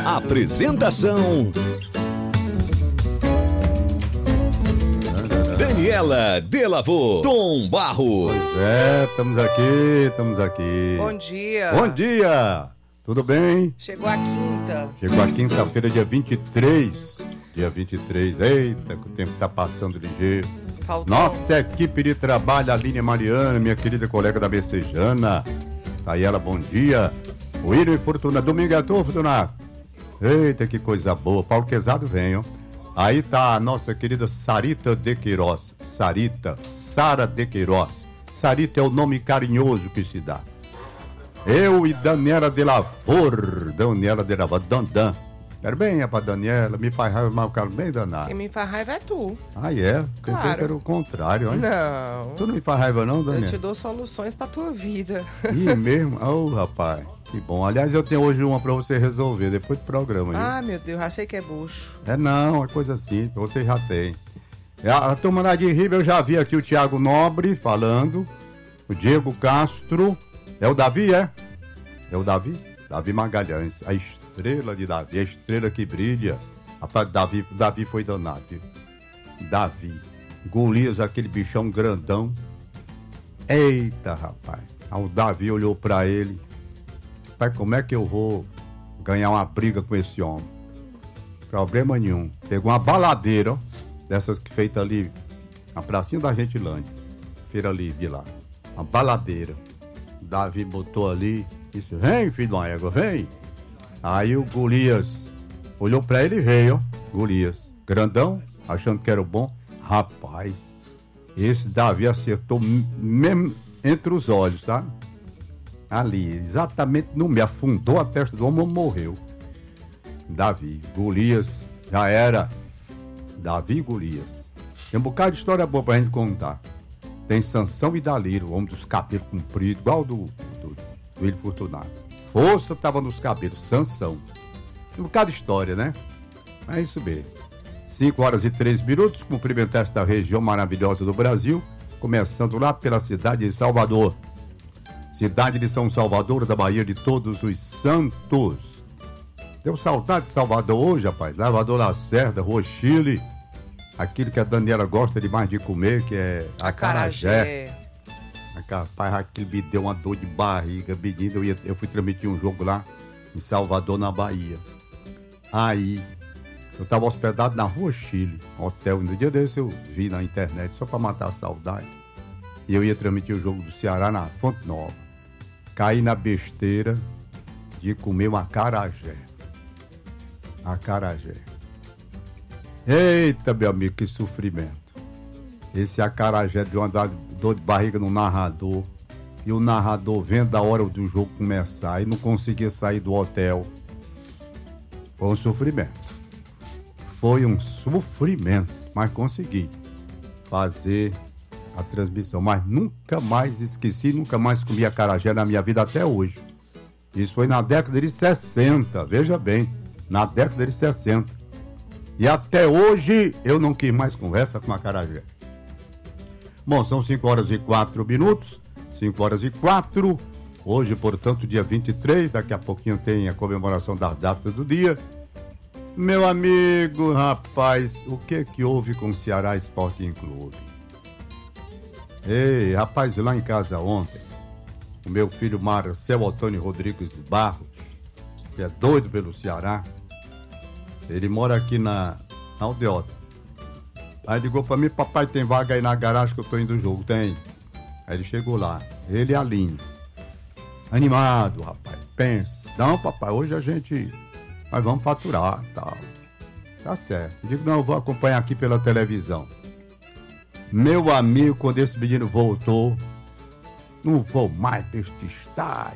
Apresentação: Daniela Delavô, Tom Barros. Pois estamos aqui. Bom dia. Bom dia. Tudo bem? Chegou a quinta. Chegou a quinta-feira, dia 23. Dia 23. Eita, que o tempo tá passando ligeiro. Faltou. Nossa equipe de trabalho, a Aline Mariana, minha querida colega da Messejana. Tá aí ela, bom dia. O William e Fortuna. Domingo é tu, Fortuna? Eita, que coisa boa. Paulo Quezado vem, ó. Aí tá a nossa querida Sarita de Queiroz. Sara de Queiroz. Sarita é o nome carinhoso que se dá. Eu e Daniela Delavor. Dandan. Quero bem, rapaz, Daniela. Me faz raiva, mas eu quero bem danado. Quem me faz raiva é tu. Ah, é? Pensei Claro. que era o contrário, hein? Não. Tu não me faz raiva não, Daniela? Eu te dou soluções pra tua vida. Ih, mesmo? Ô, rapaz, que bom. Aliás, eu tenho hoje uma pra você resolver, depois do programa. Hein? Ah, meu Deus, já sei que é bucho. É não, é coisa simples, você já tem. A turma lá de Ribeirão, eu já vi aqui o Thiago Nobre falando, o Diego Castro, é o Davi, é? É o Davi? Davi Magalhães, a estrela de Davi, a estrela que brilha. Rapaz, Davi foi danado, viu? Davi, Golias, aquele bichão grandão. Eita, rapaz. Aí o Davi olhou pra ele. Pai, como é que eu vou ganhar uma briga com esse homem? Problema nenhum. Pegou uma baladeira, ó, dessas que feita ali na pracinha da Gentilândia. Feira Livre lá. Uma baladeira. Davi botou ali, disse, vem, filho de uma égua, vem. Aí o Golias olhou pra ele e veio, ó. Golias, grandão, achando que era o bom. Rapaz, esse Davi acertou mesmo entre os olhos, sabe? Ali, exatamente no meio, afundou a testa do homem e morreu. Davi, Golias, já era. Davi e Golias. Tem um bocado de história boa pra gente contar. Tem Sansão e Dalila, o homem dos cabelos compridos, igual do William Fortunato. Força tava nos cabelos, Sansão. Tem um bocado de história, né? É isso mesmo. 5h03, cumprimentar esta região maravilhosa do Brasil, começando lá pela cidade de Salvador. Cidade de São Salvador, da Bahia de Todos os Santos. Deu saudade de Salvador hoje, rapaz. Lavador Lacerda, Rua Chile. Aquilo que a Daniela gosta demais de comer, que é acarajé. Rapaz, aquilo me deu uma dor de barriga, menino. Eu fui transmitir um jogo lá em Salvador, na Bahia. Aí, eu tava hospedado na Rua Chile, hotel. No dia desse eu vi na internet, só pra matar a saudade. E eu ia transmitir o jogo do Ceará na Fonte Nova. Caí na besteira de comer um acarajé. Acarajé. Eita, meu amigo, que sofrimento. Esse acarajé deu uma dor de barriga no narrador. E o narrador vendo a hora do jogo começar e não conseguia sair do hotel. Foi um sofrimento. Foi um sofrimento, mas consegui fazer a transmissão. Mas nunca mais esqueci, nunca mais comi acarajé na minha vida até hoje. Isso foi na década de 60, veja bem, na década de 60. E até hoje eu não quis mais conversa com acarajé. Bom, são 5h04, 5h04. Hoje, portanto, dia 23, daqui a pouquinho tem a comemoração da data do dia. Meu amigo, rapaz, o que houve com o Ceará Sporting Clube? Ei, rapaz, lá em casa ontem, o meu filho Marcelo Antônio Rodrigues Barros, que é doido pelo Ceará, ele mora aqui na Aldeota. Aí ligou pra mim, papai, tem vaga aí na garagem que eu tô indo do jogo? Tem. Aí ele chegou lá, ele e a Aline. Animado, rapaz, pensa. Não, papai, hoje nós vamos faturar, tal. Tá certo. Eu digo, não, eu vou acompanhar aqui pela televisão. Meu amigo, quando esse menino voltou, não vou mais pra este estádio.